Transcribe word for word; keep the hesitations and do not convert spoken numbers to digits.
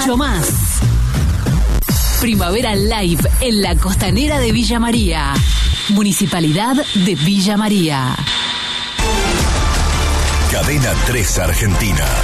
mucho más. Primavera Live en la Costanera de Villa María. Municipalidad de Villa María. Cadena tres Argentina.